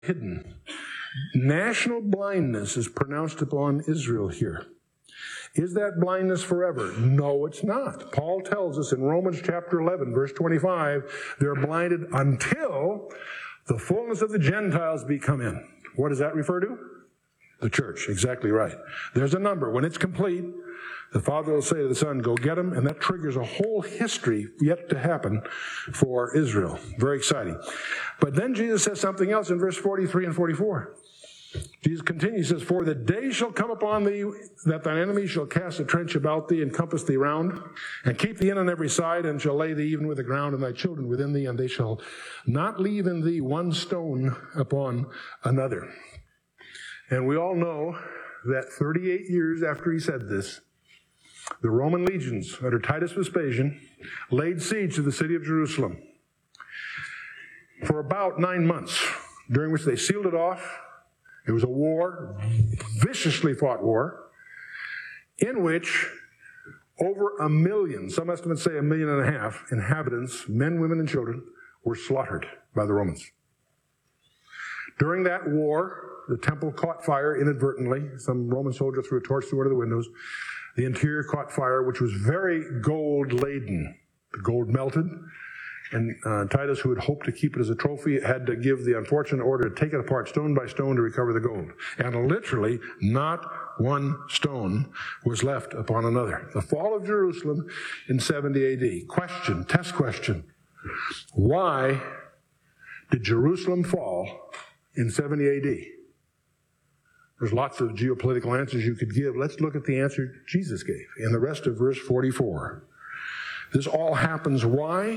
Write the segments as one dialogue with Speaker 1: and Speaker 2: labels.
Speaker 1: hidden. National blindness is pronounced upon Israel here. Is that blindness forever? No, it's not. Paul tells us in Romans chapter 11, verse 25, they're blinded until the fullness of the Gentiles be come in. What does that refer to? The church. Exactly right. There's a number. When it's complete, the Father will say to the Son, go get them, and that triggers a whole history yet to happen for Israel. Very exciting. But then Jesus says something else in verse 43 and 44. Jesus continues, he says, for the day shall come upon thee that thine enemy shall cast a trench about thee and compass thee round, and keep thee in on every side, and shall lay thee even with the ground, and thy children within thee, and they shall not leave in thee one stone upon another. And we all know that 38 years after he said this, the Roman legions under Titus Vespasian laid siege to the city of Jerusalem for about 9 months, during which they sealed it off. It was a war, viciously fought war, in which over 1 million, some estimates say 1.5 million inhabitants, men, women, and children, were slaughtered by the Romans. During that war, the temple caught fire inadvertently. Some Roman soldier threw a torch through one of the windows. The interior caught fire, which was very gold-laden. The gold melted. And Titus, who had hoped to keep it as a trophy, had to give the unfortunate order to take it apart stone by stone to recover the gold. And literally, not one stone was left upon another. The fall of Jerusalem in 70 AD. Question, test question. Why did Jerusalem fall in 70 AD? There's lots of geopolitical answers you could give. Let's look at the answer Jesus gave in the rest of verse 44. This all happens why?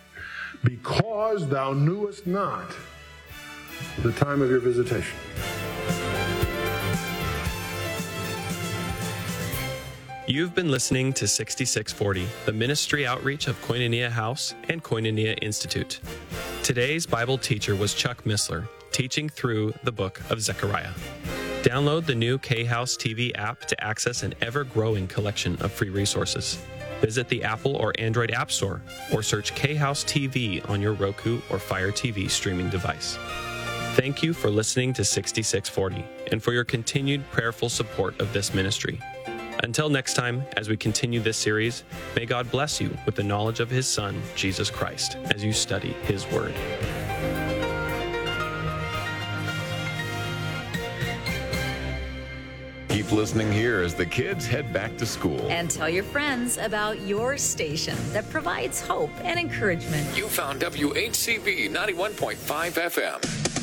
Speaker 1: Because thou knewest not the time of your visitation.
Speaker 2: You've been listening to 6640, the ministry outreach of Koinonia House and Koinonia Institute. Today's Bible teacher was Chuck Missler, teaching through the book of Zechariah. Download the new K-House TV app to access an ever-growing collection of free resources. Visit the Apple or Android App Store or search K-House TV on your Roku or Fire TV streaming device. Thank you for listening to 6640 and for your continued prayerful support of this ministry. Until next time, as we continue this series, may God bless you with the knowledge of His Son, Jesus Christ, as you study His Word.
Speaker 3: Keep listening here as the kids head back to school.
Speaker 4: And tell your friends about your station that provides hope and encouragement.
Speaker 5: You found WHCB 91.5 FM.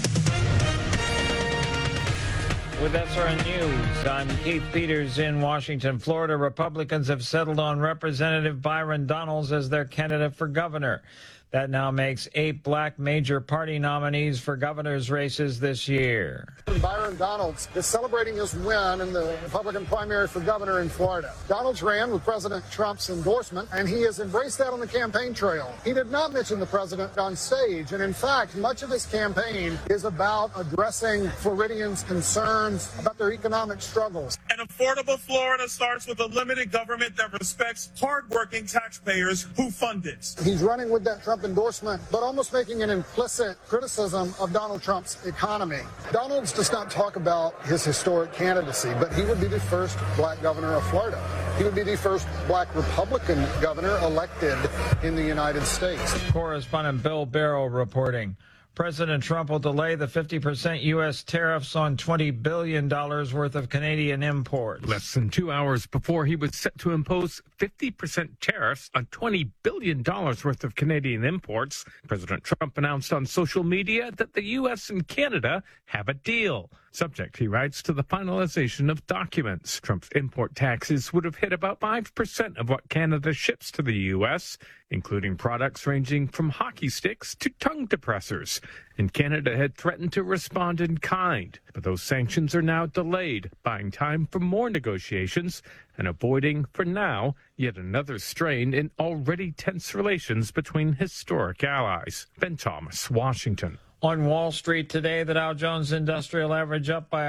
Speaker 6: With SRN News, I'm Keith Peters in Washington, Florida. Republicans have settled on Representative Byron Donalds as their candidate for governor. That now makes 8 black major party nominees for governor's races this year.
Speaker 7: Byron Donalds is celebrating his win in the Republican primary for governor in Florida. Donalds ran with President Trump's endorsement, and he has embraced that on the campaign trail. He did not mention the president on stage, and in fact, much of his campaign is about addressing Floridians' concerns about their economic struggles.
Speaker 8: An affordable Florida starts with a limited government that respects hardworking taxpayers who fund it.
Speaker 7: He's running with that Trump endorsement, but almost making an implicit criticism of Donald Trump's economy. Donalds does not talk about his historic candidacy, but he would be the first black governor of Florida. He would be the first black Republican governor elected in the United States.
Speaker 6: Correspondent Bill Barrow reporting. President Trump will delay the 50% U.S. tariffs on $20 billion worth of Canadian imports.
Speaker 9: Less than 2 hours before he was set to impose 50% tariffs on $20 billion worth of Canadian imports, President Trump announced on social media that the U.S. and Canada have a deal. Subject, he writes, to the finalization of documents. Trump's import taxes would have hit about 5% of what Canada ships to the U.S., including products ranging from hockey sticks to tongue depressors. And Canada had threatened to respond in kind. But those sanctions are now delayed, buying time for more negotiations and avoiding, for now, yet another strain in already tense relations between historic allies. Ben Thomas, Washington.
Speaker 6: On Wall Street today, the Dow Jones Industrial Average up by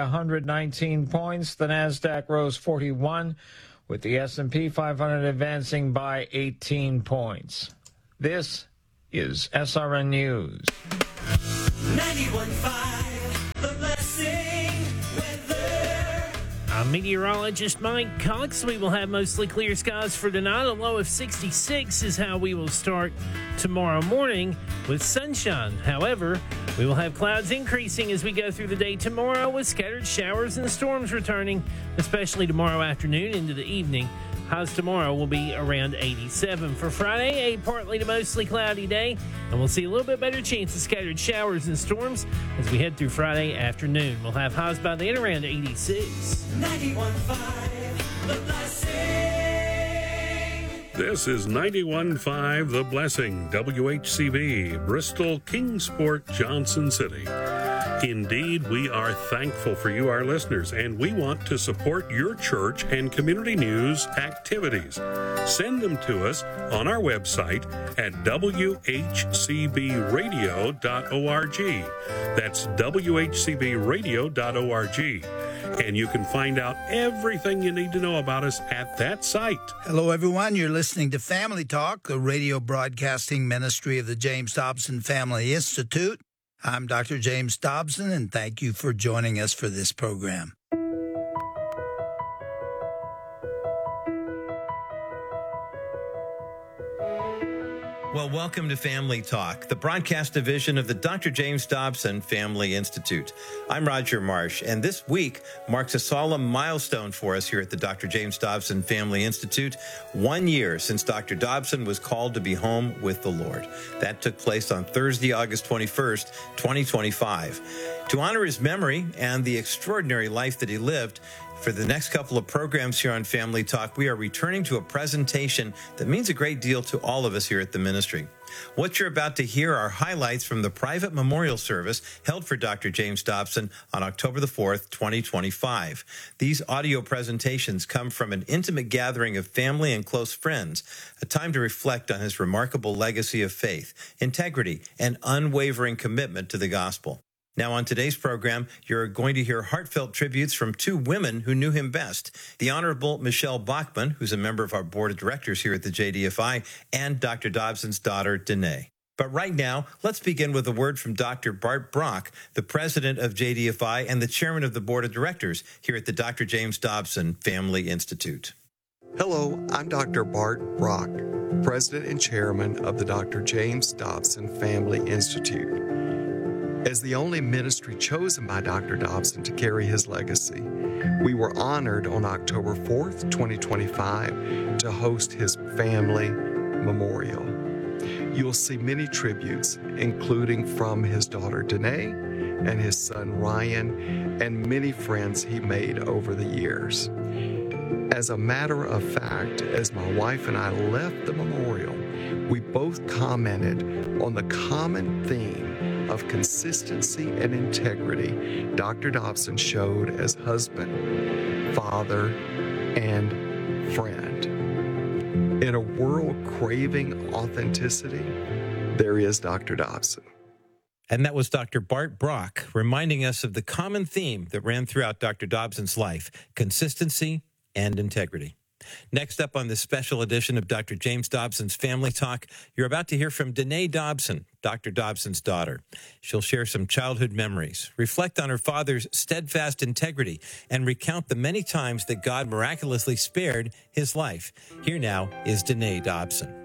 Speaker 6: 119 points. The NASDAQ rose 41, with the S&P 500 advancing by 18 points. This is SRN News.
Speaker 10: 91.5 meteorologist Mike Cox. We will have mostly clear skies for tonight. A low of 66 is how we will start tomorrow morning with sunshine. However, we will have clouds increasing as we go through the day tomorrow with scattered showers and storms returning, especially tomorrow afternoon into the evening. Highs tomorrow will be around 87. For Friday, a partly to mostly cloudy day, and we'll see a little bit better chance of scattered showers and storms as we head through Friday afternoon. We'll have highs by then around 86.
Speaker 11: 91.5 The Blessing.
Speaker 12: This is 91.5 The Blessing, WHCB, Bristol, Kingsport, Johnson City. Indeed, we are thankful for you, our listeners, and we want to support your church and community news activities. Send them to us on our website at whcbradio.org. That's whcbradio.org. And you can find out everything you need to know about us at that site.
Speaker 13: Hello, everyone. You're listening to Family Talk, the radio broadcasting ministry of the James Dobson Family Institute. I'm Dr. James Dobson, and thank you for joining us for this program.
Speaker 14: Well, welcome to Family Talk, the broadcast division of the Dr. James Dobson Family Institute. I'm Roger Marsh, and this week marks a solemn milestone for us here at the Dr. James Dobson Family Institute. 1 year since Dr. Dobson was called to be home with the Lord. That took place on Thursday, August 21st, 2025. To honor his memory and the extraordinary life that he lived, for the next couple of programs here on Family Talk, we are returning to a presentation that means a great deal to all of us here at the ministry. What you're about to hear are highlights from the private memorial service held for Dr. James Dobson on October the 4th, 2025. These audio presentations come from an intimate gathering of family and close friends, a time to reflect on his remarkable legacy of faith, integrity, and unwavering commitment to the gospel. Now, on today's program, you're going to hear heartfelt tributes from two women who knew him best, the Honorable Michelle Bachman, who's a member of our board of directors here at the JDFI, and Dr. Dobson's daughter, Danae. But right now, let's begin with a word from Dr. Bart Brock, the president of JDFI and the chairman of the board of directors here at the Dr. James Dobson Family Institute.
Speaker 15: Hello, I'm Dr. Bart Brock, president and chairman of the Dr. James Dobson Family Institute. As the only ministry chosen by Dr. Dobson to carry his legacy, we were honored on October 4th, 2025, to host his family memorial. You'll see many tributes, including from his daughter Danae and his son Ryan, and many friends he made over the years. As a matter of fact, as my wife and I left the memorial, we both commented on the common theme of consistency and integrity Dr. Dobson showed as husband, father, and friend. In a world craving authenticity, there is Dr. Dobson.
Speaker 14: And that was Dr. Bart Brock reminding us of the common theme that ran throughout Dr. Dobson's life, consistency and integrity. Next up on this special edition of Dr. James Dobson's Family Talk, you're about to hear from Danae Dobson, Dr. Dobson's daughter. She'll share some childhood memories, reflect on her father's steadfast integrity, and recount the many times that God miraculously spared his life. Here now is Danae Dobson.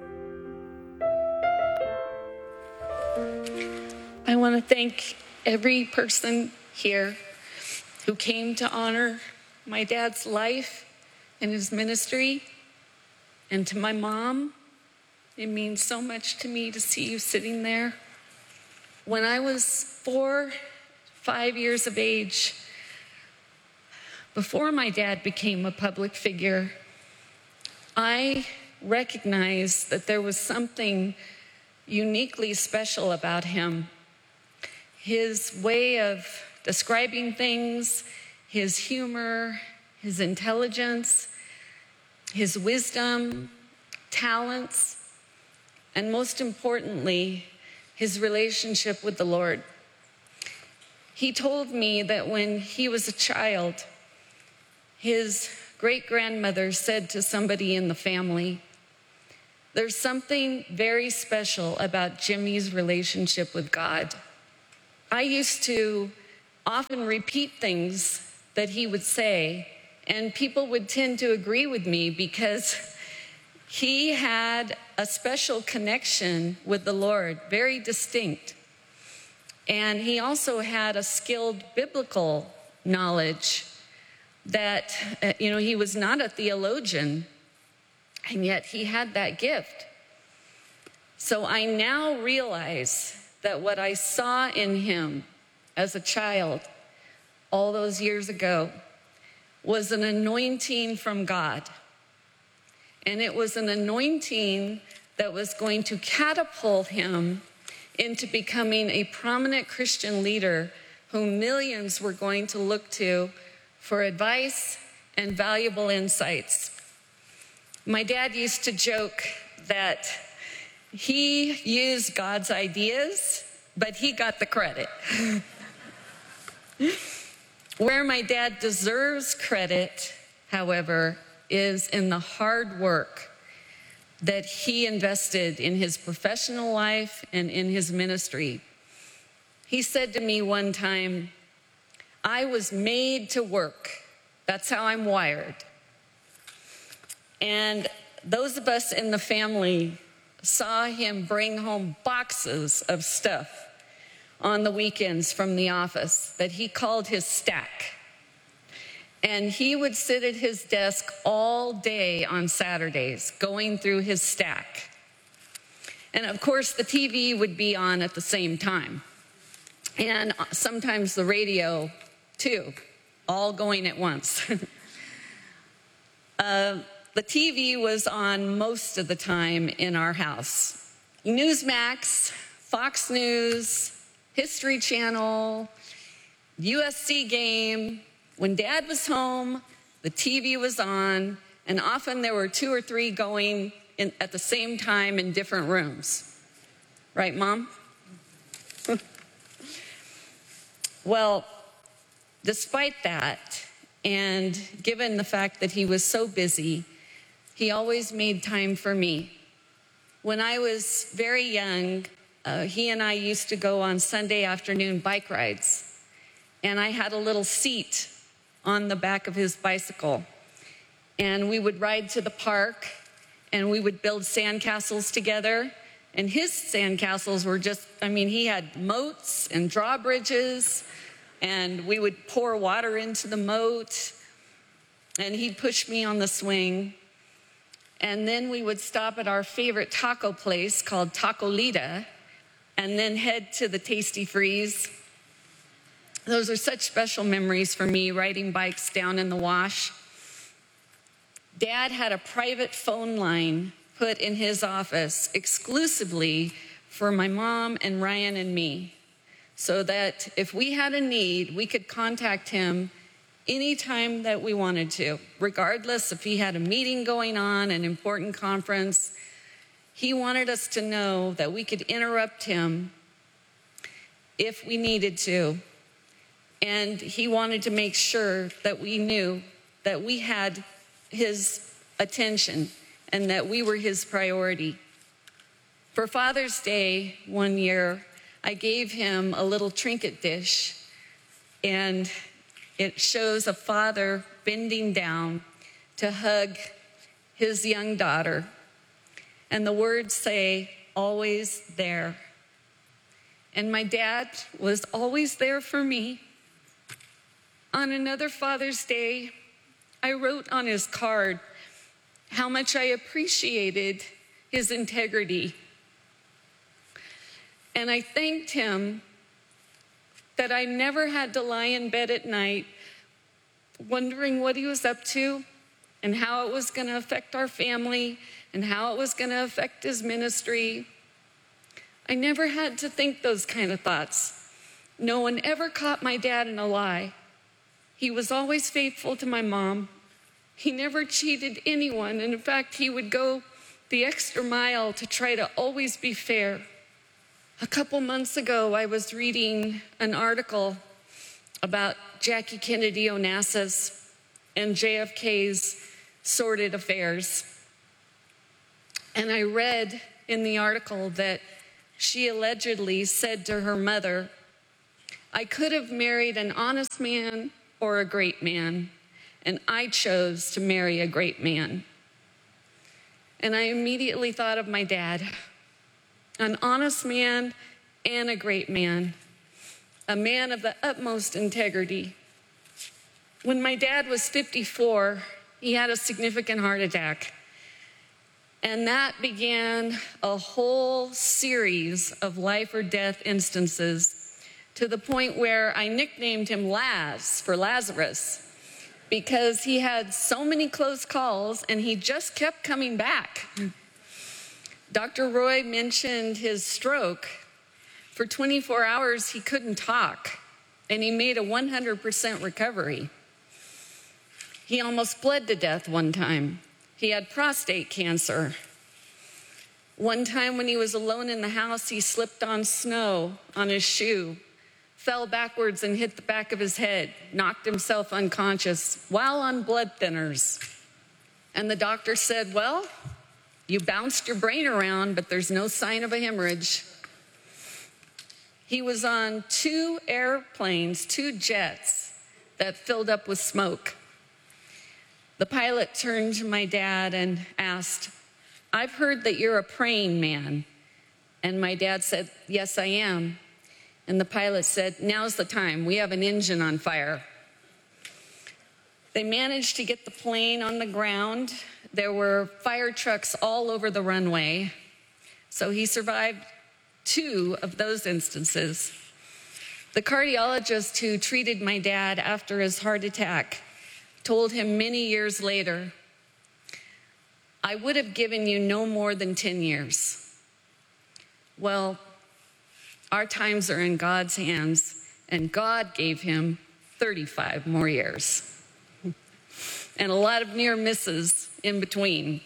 Speaker 16: I want to thank every person here who came to honor my dad's life and his ministry. And to my mom, it means so much to me to see you sitting there. When I was 5 years of age, before my dad became a public figure, I recognized that there was something uniquely special about him. His way of describing things, his humor, his intelligence, his wisdom, talents, and most importantly, his relationship with the Lord. He told me that when he was a child, his great-grandmother said to somebody in the family, "There's something very special about Jimmy's relationship with God." I used to often repeat things that he would say, And people would tend to agree with me because he had a special connection with the Lord, very distinct. And he also had a skilled biblical knowledge that, he was not a theologian, and yet he had that gift. So I now realize that what I saw in him as a child all those years ago was an anointing from God. And it was an anointing that was going to catapult him into becoming a prominent Christian leader whom millions were going to look to for advice and valuable insights. My dad used to joke that he used God's ideas, but he got the credit. Where my dad deserves credit, however, is in the hard work that he invested in his professional life and in his ministry. He said to me one time, "I was made to work. That's how I'm wired." And those of us in the family saw him bring home boxes of stuff on the weekends from the office that he called his stack. And he would sit at his desk all day on Saturdays going through his stack. And of course, the TV would be on at the same time. And sometimes the radio, too, all going at once. The TV was on most of the time in our house. Newsmax, Fox News, History Channel, USC game. When Dad was home, the TV was on, and often there were 2 or 3 going at the same time in different rooms. Right, Mom? Well, despite that, and given the fact that he was so busy, he always made time for me. When I was very young, he and I used to go on Sunday afternoon bike rides, and I had a little seat on the back of his bicycle. And we would ride to the park, and we would build sandcastles together. And his sandcastles were he had moats and drawbridges, and we would pour water into the moat, and he'd push me on the swing. And then we would stop at our favorite taco place called Tacolita, and then head to the Tasty Freeze. Those are such special memories for me, riding bikes down in the wash. Dad had a private phone line put in his office exclusively for my mom and Ryan and me, so that if we had a need, we could contact him anytime that we wanted to, regardless if he had a meeting going on, an important conference. He wanted us to know that we could interrupt him if we needed to. And he wanted to make sure that we knew that we had his attention and that we were his priority. For Father's Day one year, I gave him a little trinket dish, and it shows a father bending down to hug his young daughter. And the words say, "Always there." And my dad was always there for me. On another Father's Day, I wrote on his card how much I appreciated his integrity. And I thanked him that I never had to lie in bed at night wondering what he was up to and how it was going to affect our family and how it was going to affect his ministry. I never had to think those kind of thoughts. No one ever caught my dad in a lie. He was always faithful to my mom. He never cheated anyone, and in fact, he would go the extra mile to try to always be fair. A couple months ago, I was reading an article about Jackie Kennedy Onassis and JFK's sordid affairs. And I read in the article that she allegedly said to her mother, "I could have married an honest man or a great man, and I chose to marry a great man. And I immediately thought of my dad, an honest man and a great man, a man of the utmost integrity. When my dad was 54, he had a significant heart attack. And that began a whole series of life or death instances, to the point where I nicknamed him Laz for Lazarus, because he had so many close calls and he just kept coming back. Dr. Roy mentioned his stroke. For 24 hours, he couldn't talk, and he made a 100% recovery. He almost bled to death one time. He had prostate cancer. One time when he was alone in the house, he slipped on snow on his shoe, fell backwards and hit the back of his head, knocked himself unconscious while on blood thinners. And the doctor said, well, you bounced your brain around, but there's no sign of a hemorrhage. He was on 2 airplanes, 2 jets that filled up with smoke. The pilot turned to my dad and asked, I've heard that you're a praying man. And my dad said, yes, I am. And the pilot said, now's the time. We have an engine on fire. They managed to get the plane on the ground. There were fire trucks all over the runway. So he survived 2 of those instances. The cardiologist who treated my dad after his heart attack told him many years later, I would have given you no more than 10 years. Well, our times are in God's hands, and God gave him 35 more years. And a lot of near misses in between.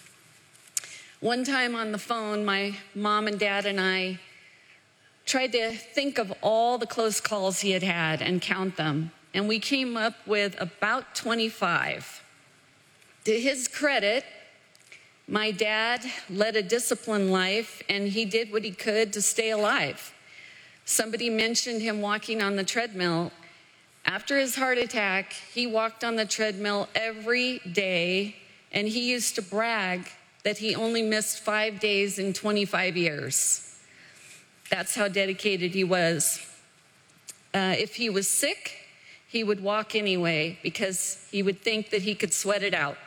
Speaker 16: One time on the phone, my mom and dad and I tried to think of all the close calls he had had and count them. And we came up with about 25. To his credit, my dad led a disciplined life, and he did what he could to stay alive. Somebody mentioned him walking on the treadmill. After his heart attack, he walked on the treadmill every day, and he used to brag that he only missed 5 days in 25 years. That's how dedicated he was. If he was sick, he would walk anyway because he would think that he could sweat it out.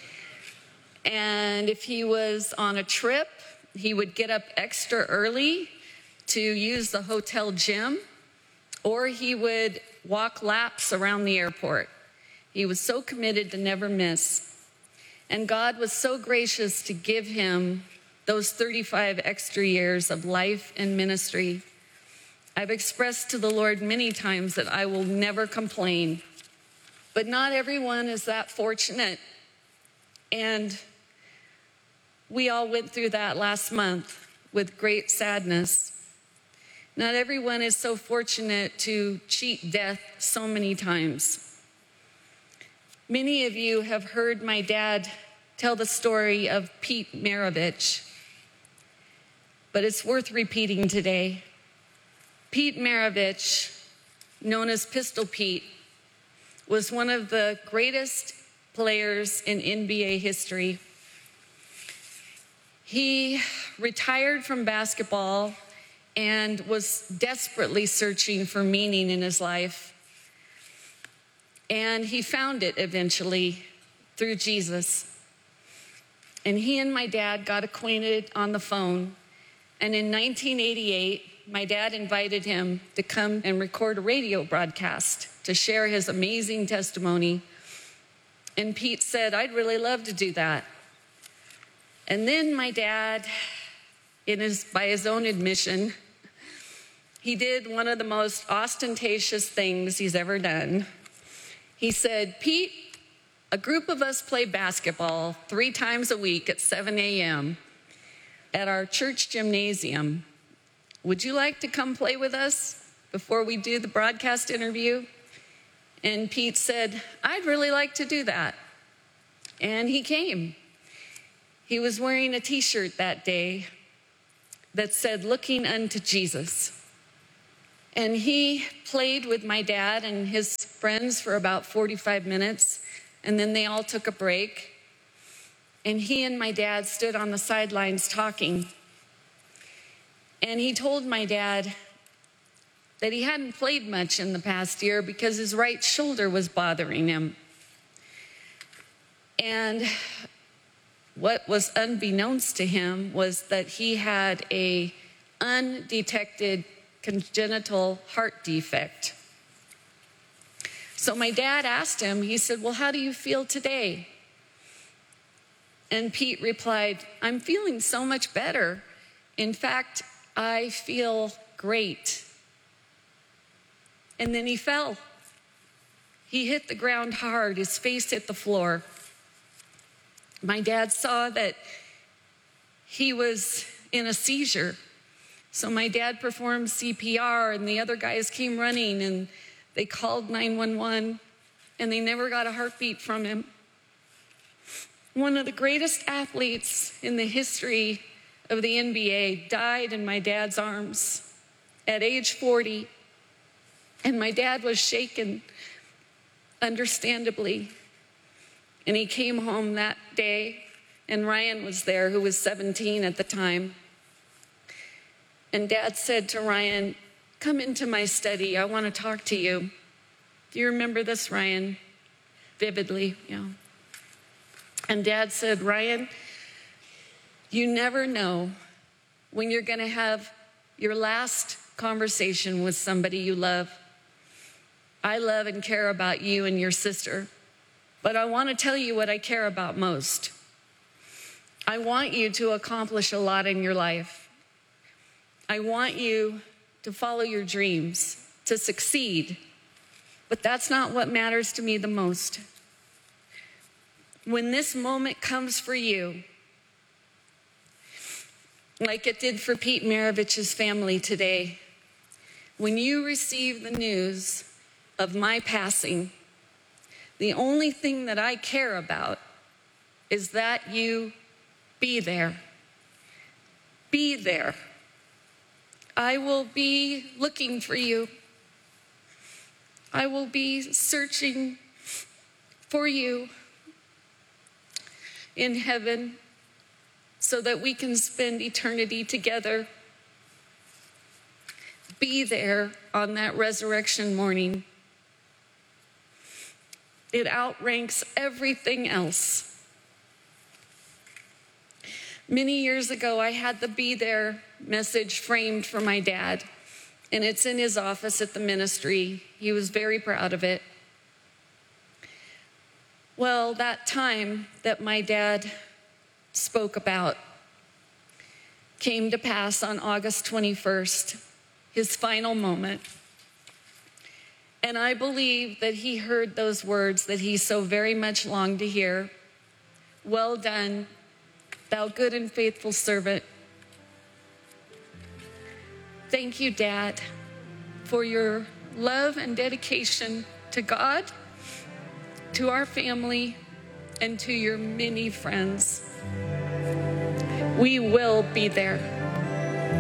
Speaker 16: And if he was on a trip, he would get up extra early to use the hotel gym, or he would walk laps around the airport. He was so committed to never miss. And God was so gracious to give him those 35 extra years of life and ministry. I've expressed to the Lord many times that I will never complain, but not everyone is that fortunate. And we all went through that last month with great sadness. Not everyone is so fortunate to cheat death so many times. Many of you have heard my dad tell the story of Pete Maravich, but it's worth repeating today. Pete Maravich, known as Pistol Pete, was one of the greatest players in NBA history. He retired from basketball and was desperately searching for meaning in his life. And he found it eventually through Jesus. And he and my dad got acquainted on the phone. And in 1988, my dad invited him to come and record a radio broadcast to share his amazing testimony. And Pete said, I'd really love to do that. And then my dad, by his own admission, he did one of the most ostentatious things he's ever done. He said, Pete, a group of us play basketball 3 times a week at 7 a.m. at our church gymnasium. Would you like to come play with us before we do the broadcast interview? And Pete said, I'd really like to do that. And he came. He was wearing a t-shirt that day that said, Looking unto Jesus. And he played with my dad and his friends for about 45 minutes. and then they all took a break. And he and my dad stood on the sidelines talking. And he told my dad that he hadn't played much in the past year because his right shoulder was bothering him. And what was unbeknownst to him was that he had a undetected congenital heart defect. So my dad asked him, he said, "Well, how do you feel today?" And Pete replied, "I'm feeling so much better. In fact, I feel great." And then he fell. He hit the ground hard. His face hit the floor. My dad saw that he was in a seizure. So my dad performed CPR, and the other guys came running, and they called 911, and they never got a heartbeat from him. One of the greatest athletes in the history of the NBA died in my dad's arms at age 40, and my dad was shaken, understandably. And he came home that day, and Ryan was there, who was 17 at the time. And Dad said to Ryan, "Come into my study. I want to talk to you." Do you remember this, Ryan? Vividly, yeah. And Dad said, "Ryan, you never know when you're going to have your last conversation with somebody you love. I love and care about you and your sister, but I want to tell you what I care about most. I want you to accomplish a lot in your life. I want you to follow your dreams, to succeed, but that's not what matters to me the most. When this moment comes for you, like it did for Pete Maravich's family today, when you receive the news of my passing, the only thing that I care about is that you be there. Be there. I will be looking for you. I will be searching for you in heaven so that we can spend eternity together. Be there on that resurrection morning. It outranks everything else. Many years ago, I had the Be There message framed for my dad, and it's in his office at the ministry. He was very proud of it. Well, that time that my dad spoke about came to pass on August 21st, his final moment. And I believe that he heard those words that he so very much longed to hear. "Well done, thou good and faithful servant." Thank you, Dad, for your love and dedication to God, to our family, and to your many friends. We will be there.